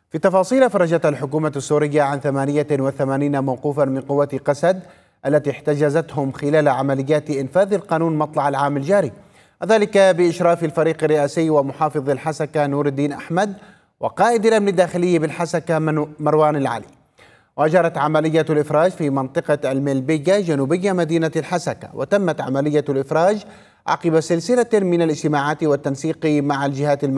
في تفاصيل، فرجت الحكومة السورية عن 88 موقوفا من قوات قسد التي احتجزتهم خلال عمليات إنفاذ القانون مطلع العام الجاري، وذلك بإشراف الفريق الرئاسي ومحافظ الحسكة نور الدين أحمد وقائد الأمن الداخلي بالحسكة مروان العلي. وجرت عملية الإفراج في منطقة الملبية جنوبية مدينة الحسكة، وتمت عملية الإفراج عقب سلسلة من الاجتماعات والتنسيق مع الجهات المعنية